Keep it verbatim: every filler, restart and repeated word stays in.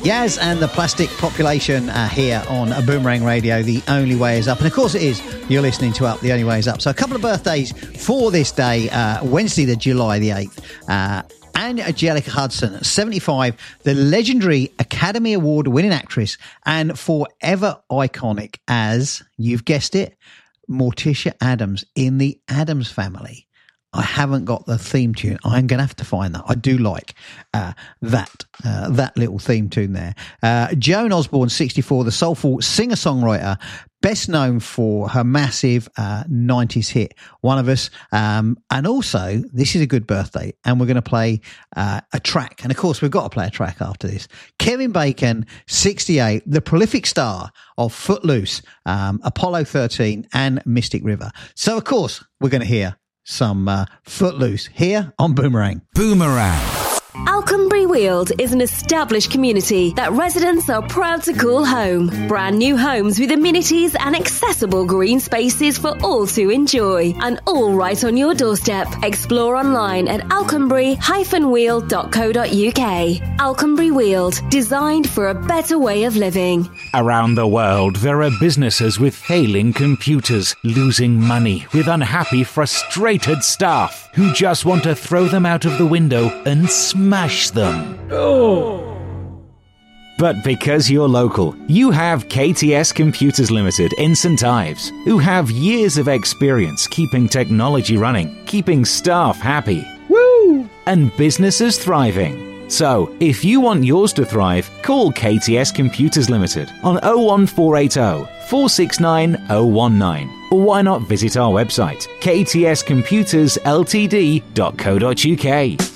Yaz and the Plastic Population uh, here on a Boomerang Radio. The Only Way Is Up. And of course it is. You're listening to Up, The Only Way Is Up. So a couple of birthdays for this day. Uh, Wednesday, the July the eighth. Uh, Angelica Hudson, seventy-five, the legendary Academy Award winning actress and forever iconic as, you've guessed it, Morticia Addams in the Addams Family. I haven't got the theme tune. I'm going to have to find that. I do like uh, that uh, that little theme tune there. Uh, Joan Osborne, sixty-four, the soulful singer-songwriter, best known for her massive uh, nineties hit, One of Us. Um, and also, this is a good birthday, and we're going to play uh, a track. And, of course, we've got to play a track after this. Kevin Bacon, sixty-eight, the prolific star of Footloose, um, Apollo thirteen and Mystic River. So, of course, we're going to hear some uh, Footloose here on Boomerang. Boomerang. Alconbury Weald is an established community that residents are proud to call home. Brand new homes with amenities and accessible green spaces for all to enjoy. And all right on your doorstep. Explore online at alconbury dash weald dot co dot uk. Alconbury Weald, designed for a better way of living. Around the world, there are businesses with failing computers, losing money, with unhappy, frustrated staff who just want to throw them out of the window and smash them. Oh. But because you're local, you have K T S Computers Limited in St Ives, who have years of experience keeping technology running, keeping staff happy, woo, and businesses thriving. So, if you want yours to thrive, call K T S Computers Limited on oh one four eight oh, four six nine oh one nine. Or why not visit our website, k t s computers l t d dot co dot uk.